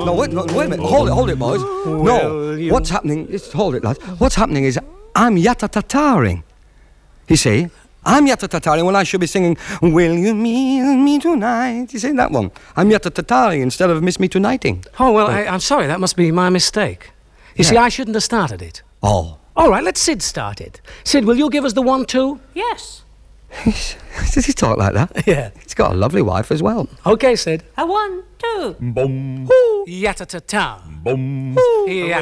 no, wait a minute. Hold it, boys. No, what's happening? Just hold it, lads. What's happening is I'm yatta-tataring. You see? I'm yatta-tataring when I should be singing, Will you meet me tonight? You see that one? I'm yatta-tataring instead of Miss Me Tonighting. Oh, well, I'm sorry. That must be my mistake. You see, I shouldn't have started it. Oh. All right, let Sid start it. Sid, will you give us the 1-2? Yes. Does he talk like that? Yeah. He's got a lovely wife as well. Okay, Sid. A 1, 2. Boom. Yatta-ta-ta. Boom. Yeah.